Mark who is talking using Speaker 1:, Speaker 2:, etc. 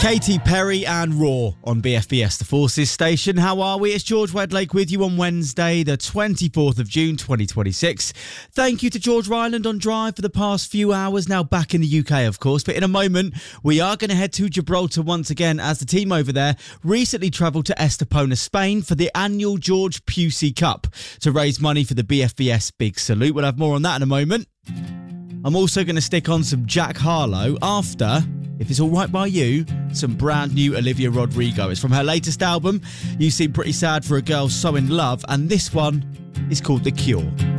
Speaker 1: Katy Perry and Raw on BFBS, the Forces station. How are we? It's George Wedlake with you on Wednesday, the 24th of June, 2026. Thank you to George Ryland on Drive for the past few hours. Now back in the UK, of course. But in a moment, we are going to head to Gibraltar once again as the team over there recently travelled to Estepona, Spain for the annual George Pusey Cup to raise money for the BFBS Big Salute. We'll have more on that in a moment. I'm also going to stick on some Jack Harlow after, if it's all right by you, some brand new Olivia Rodrigo. It's from her latest album, You Seem Pretty Sad for a Girl So in Love, and this one is called The Cure.